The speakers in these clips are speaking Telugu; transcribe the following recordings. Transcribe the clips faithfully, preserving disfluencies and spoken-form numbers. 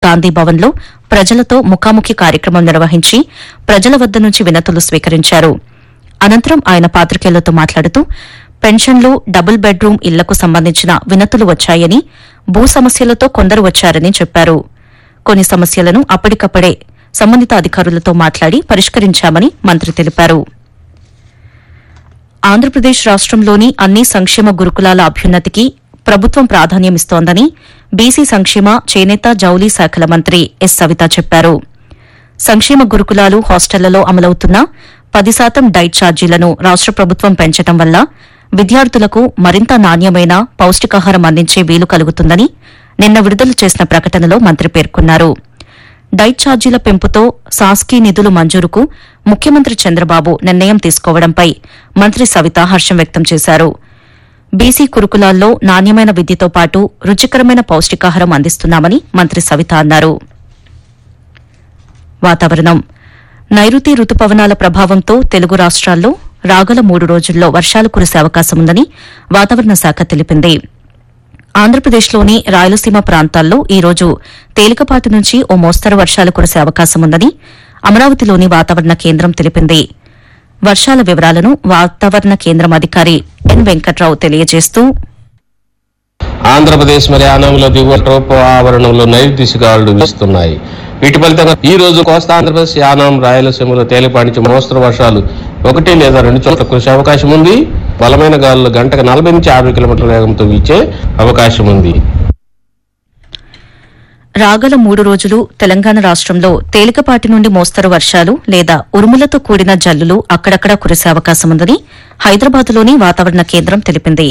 గాంధీ భవన్లో ప్రజలతో ముఖాముఖి కార్యక్రమం నిర్వహించి ప్రజల వద్ద నుంచి వినతులు స్వీకరించారు. అనంతరం ఆయన పాత్రికేయులతో మాట్లాడుతూ పెన్షన్లు, డబుల్ బెడ్రూం ఇళ్లకు సంబంధించిన వినతులు వచ్చాయని, భూ సమస్యలతో కొందరు వచ్చారని చెప్పారు. కొన్ని సమస్యలను అప్పటికప్పుడే సంబంధిత అధికారులతో మాట్లాడి పరిష్కరించామని మంత్రి తెలిపారు. ఆంధ్రప్రదేశ్ రాష్టంలోని అన్ని సంక్షేమ గురుకులాల అభ్యున్నతికి ప్రభుత్వం ప్రాధాన్యమిస్తోందని బీసీ సంక్షేమ, చేనేత, జౌళి శాఖల మంత్రి ఎస్ సవిత చెప్పారు. సంక్షేమ గురుకులాలు, హాస్టళ్లలో అమలవుతున్న పది శాతం డైట్ ఛార్జీలను రాష్ట ప్రభుత్వం పెంచడం వల్ల విద్యార్థులకు మరింత నాణ్యమైన పౌష్టికాహారం అందించే వీలు కలుగుతుందని నిన్న విడుదల చేసిన ప్రకటనలో మంత్రి పేర్కొన్నారు. డైట్ ఛార్జీల పెంపుతో సాస్కీ నిధులు మంజూరుకు ముఖ్యమంత్రి చంద్రబాబు నిర్ణయం తీసుకోవడంపై మంత్రి సవిత హర్షం వ్యక్తం చేశారు. బీసీ గురుకులాల్లో నాణ్యమైన విద్యతో పాటు రుచికరమైన పౌష్టికాహారం అందిస్తున్నామని మంత్రి సవిత అన్నారు. వాతావరణం. నైరుతి రుతుపవనాల ప్రభావంతో తెలుగు రాష్ట్రాల్లో రాగల మూడు రోజుల్లో వర్షాలు కురిసే అవకాశముందని వాతావరణ శాఖ తెలిపింది. ఆంధ్రప్రదేశ్లోని రాయలసీమ ప్రాంతాల్లో ఈ రోజు తేలికపాటి నుంచి ఓ మోస్తరు వర్షాలు కురిసే అవకాశముందని అమరావతిలోని వాతావరణ కేంద్రం తెలిపింది. వర్షాల వివరాలను వాతావరణ కేంద్రం అధికారి ఎన్ వెంకట్రావు తెలియజేస్తూ, ఆంధ్రప్రదేశ్ మరి ఆనంలో దిగువ ట్రోపో ఆవరణంలో నైరుతి గాలులు వీస్తున్నాయి. వీటి ఫలితంగా ఈ రోజు కోస్తా ఆంధ్రప్రదేశ్, యానాం, రాయలసీమలో తేలిపాటి నుంచి మోస్తరు వర్షాలు ఒకటి లేదా రెండు చోట్ల కురిసే అవకాశం ఉంది. బలమైన గాలులు గంటకు నలభై నుంచి యాభై కిలోమీటర్ల వేగంతో వీచే అవకాశం ఉంది. రాగల మూడు రోజులు తెలంగాణ రాష్టంలో తేలికపాటి నుండి మోస్తరు వర్షాలు లేదా ఉరుములతో కూడిన జల్లులు అక్కడక్కడా కురిసే అవకాశముందని హైదరాబాద్లోని వాతావరణ కేంద్రం తెలిపింది.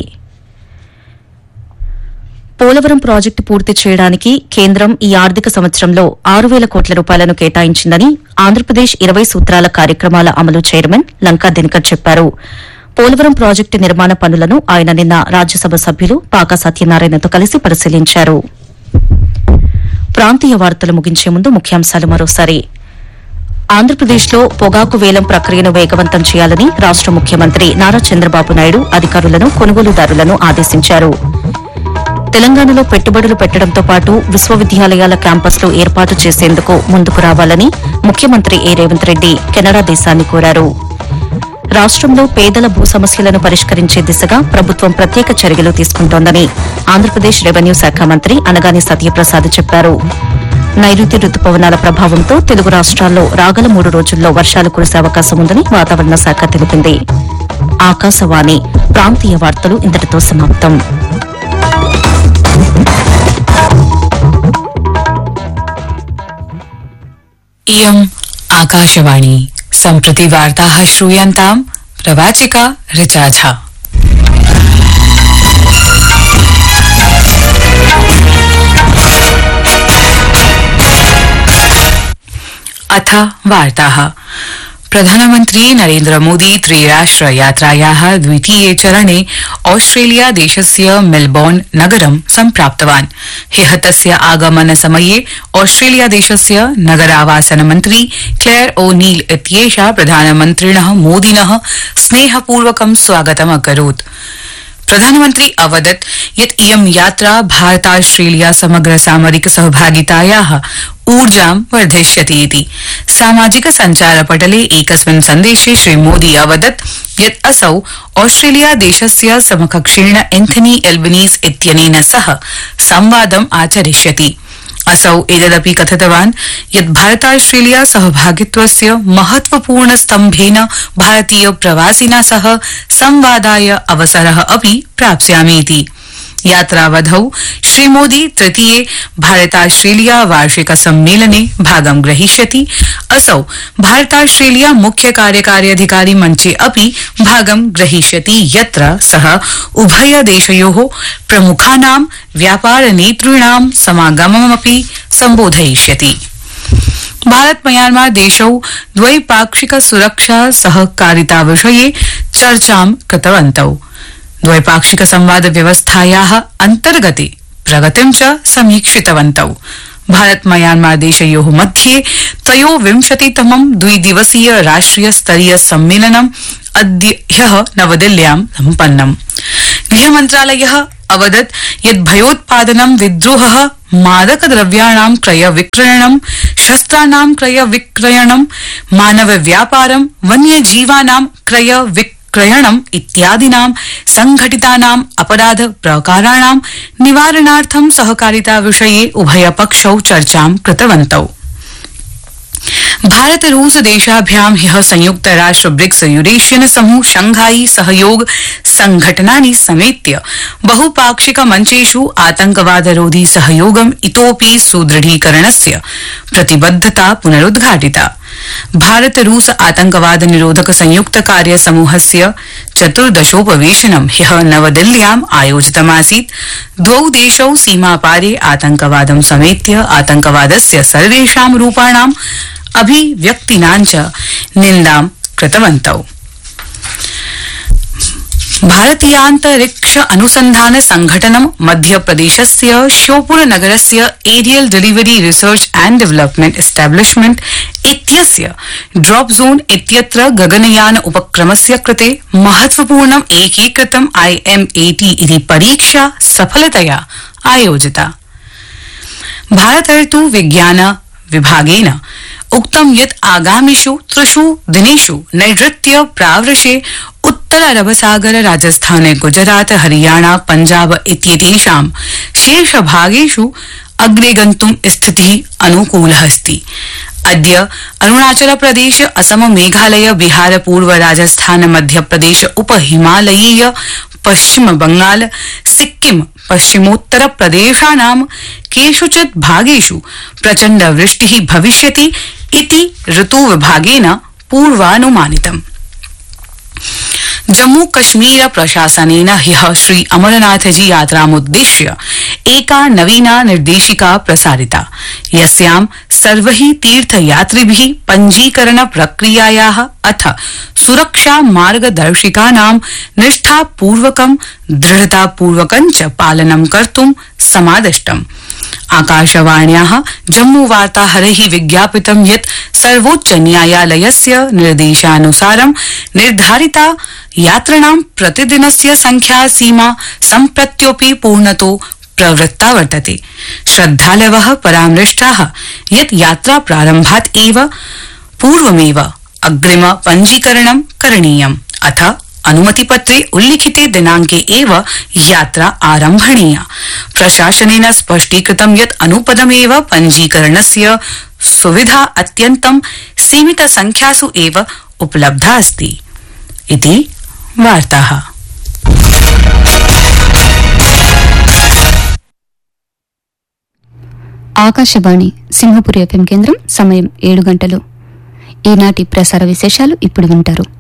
పోలవరం ప్రాజెక్టు పూర్తి చేయడానికి కేంద్రం ఈ ఆర్థిక సంవత్సరంలో ఆరు వేల కోట్ల రూపాయలను కేటాయించిందని ఆంధ్రప్రదేశ్ ఇరవై సూత్రాల కార్యక్రమాల అమలు చైర్మన్ లంకా దినకర్ చెప్పారు. పోలవరం ప్రాజెక్టు నిర్మాణ పనులను ఆయన నిన్న రాజ్యసభ సభ్యులు పాకా సత్యనారాయణతో కలిసి పరిశీలించారు. ప్రాంతీయ వార్తలు ముగించే ముందు ముఖ్యాంశాలు మరోసారి. ఆంధ్రప్రదేశ్లో పొగాకు వేలం ప్రక్రియను వేగవంతం చేయాలని రాష్ట ముఖ్యమంత్రి నారా చంద్రబాబు నాయుడు అధికారులను, కొనుగోలుదారులను ఆదేశించారు. తెలంగాణలో పెట్టుబడులు పెట్టడంతో పాటు విశ్వవిద్యాలయాల క్యాంపస్లు ఏర్పాటు చేసేందుకు ముందుకు రావాలని ముఖ్యమంత్రి ఏ రేవంత్ రెడ్డి కెనడా దేశాన్ని కోరారు. రాష్టంలో పేదల భూ సమస్యలను పరిష్కరించే దిశగా ప్రభుత్వం ప్రత్యేక చర్యలు తీసుకుంటోందని ఆంధ్రప్రదేశ్ రెవెన్యూ శాఖ మంత్రి అనగాని సత్యప్రసాద్ చెప్పారు. నైరుతి రుతుపవనాల ప్రభావంతో తెలుగు రాష్ట్రాల్లో రాగల మూడు రోజుల్లో వర్షాలు కురిసే అవకాశం ఉందని వాతావరణ శాఖ తెలిపింది. ఆకాశవాణి ప్రాంతీయ వార్తలు ఇంతటితో సమాప్తం. इयम् आकाशवाणी सम्प्रति वार्ताः श्रूयन्ताम् प्रवाचिका ऋचा झा। अथ वार्ताः। प्रधानमन्त्री नरेन्द्र मोदी त्रिराष्ट्र यात्रायाः द्वितीये चरणे ऑस्ट्रेलिया देशस्य मेलबोर्न नगरं सम्प्राप्तवान्। ह्यः तस्य आगमन समये ऑस्ट्रेलिया देशस्य नगरावासन मन्त्री क्लेयर ओ नील इत्येषा प्रधानमन्त्रिणः मोदिनः स्नेहपूर्वकं स्वागतम् अकरोत्। प्रधानमन्त्री अवदत् यत् इयं यात्रा भारतास्ट्रेलिया समग्र सामरिक सहभागितायाः ऊर्जां वर्धयिष्यति इति। सामाजिक सञ्चारपटले एकस्मिन् सन्देशे श्रीमोदी अवदत् यत् असौ ऑस्ट्रेलिया देशस्य समकक्षेण एन्थनी एल्बनीज इत्यनेन सह संवादम् आचरिष्यति। असौ एतदपि कथितवान् यत् भारतास्ट्रेलिया सहभागित्वस्य महत्वपूर्ण स्तम्भेन भारतीय प्रवासिना सह संवादाय अवसरः अपि प्राप्स्यामीति। यात्रावधौ श्रीमोदी तृतीये भारतास्ट्रेलिया वार्षिक सम्मेलने भागं ग्रहीष्यति। असौ भारतास्ट्रेलिया मुख्य कार्यकारी अधिकारी मञ्चे अपि भागं ग्रहीष्यति, यत्र सः उभय देशयोः प्रमुखानां व्यापार नेतॄणां समागममपि सम्बोधयिष्यति। भारत म्यांमार देशौ द्वैपाक्षिक सुरक्षा सहकारिता विषये चर्चां कृतवन्तौ। द्वैपाक्षिक संवाद व्यवस्थायाः अन्तर्गते प्रगतिं च समीक्षितवन्तौ। भारत म्यांमार देशयोः मध्ये त्रयोविंशतितमं द्विदिवसीय राष्ट्रिय स्तरीय सम्मेलनं अद्य ह्यः नवदिल्ल्यां सम्पन्नम्। गृहमन्त्रालयः अवदत् यत् भयोत्पादनं विद्रोहः मादक द्रव्याणां क्रय विक्रयणं शस्त्राणां क्रय विक्रयणं मानव व्यापारं वन्यजीवानां क्रय विक्रयणम् इत्यादीनां संघटितानाम् अपराध प्रकाराणां निवारणार्थं सहकारिता विषये उभयपक्षौ चर्चां कृतवन्तौ। भारत रूस देशाभ्यां ह्यः संयुक्त राष्ट्र ब्रिक्स यूरेशियन समूह शंघाई सहयोग संघटनानि समेत्य बहुपाक्षिक मंचेषु आतंकवादरोधी सहयोगम् इतोपि सुदृढीकरणस्य प्रतिबद्धता पुनरुद्घाटिता। भारत रूस आतंकवाद निरोधक संयुक्त कार्य समूहस्य चतुर्दशोपवेशनं ह्यः नवदिल्ल्याम् आयोजितमासीत्। द्वौ देशौ सीमापारे आतंकवादं समेत्य आतंकवादस्य सर्वेषां रूपाणाम् अभिव्यक्तीनां च निन्दां कृतवन्तौ। भारतीयान्तरिक्ष अनुसंधान संघटनं मध्यप्रदेशस्य श्योपुर नगरस्य aerial delivery research and development establishment इत्यस्य ड्रॉप जोन इत्यत्र गगनयान उपक्रमस्य कृते महत्वपूर्णम् एकीकृतम् आईएमएटी इति परीक्षा सफलतया आयोजिता। भारतर्तु विज्ञान विभागेन उक्तं यत् आगामिषु त्रिषु दिनेषु नैऋत्य प्रावृषे उत्तर अरब सागर राजस्थान गुजरात हरियाणा पंजाब इत्येतेषां शेषभागेषु अग्रे गन्तुं स्थितिः अनुकूलः अस्ति। अद्य अरुणाचल प्रदेश असम मेघालय बिहार पूर्व राजस्थान मध्यप्रदेश उपहिमालयीय पश्चिम बंगाल सिक्किम पश्चिमोत्तर प्रदेशानां केषुचित् भागेषु प्रचण्ड वृष्टिः भविष्यति इति ऋतु विभागेन पूर्वानुमानितम्। जम्मू कश्मीर प्रशासनेन ह्यः श्री अमरनाथजी यात्रामुद्दिश्य एका नवीना निर्देशिका प्रसारिता, यस्यां सर्वैः तीर्थयात्रिभिः पञ्जीकरण प्रक्रियायाः अथ सुरक्षा मार्गदर्शिकानां निष्ठापूर्वकं दृढतापूर्वकं च पालनं कर्तुं समादिष्टम्। आकाशवाण्याः जम्मू वार्ताहरैः विज्ञापितं यत् सर्वोच्च न्यायालयस्य निर्देशानुसारं निर्धारिता यात्रिणां प्रतिदिनस्य संख्या सीमा सम्प्रत्योपि पूर्णतो प्रवृत्ता वर्तते। श्रद्धालवः परामृष्टाः यत् यात्रा प्रारम्भात् एव पूर्वमेव अग्रिम पञ्जीकरणं करणीयम् अथ अनुमतिपत्रे उल्लिखिते दिनांके एव यात्रा आरम्भणीया। प्रशासनेन स्पष्टीकृतं यत् अनुपदमेव पञ्जीकरणस्य सुविधा अत्यन्तं सीमित संख्यासु एव उपलब्धा अस्ति इति वार्ताः। ఆకాశవాణి సింహపురి ఎఫ్ఎం కేంద్రం సమయం ఏడు గంటలు. ఈనాటి ప్రసార విశేషాలు ఇప్పుడు వింటారు.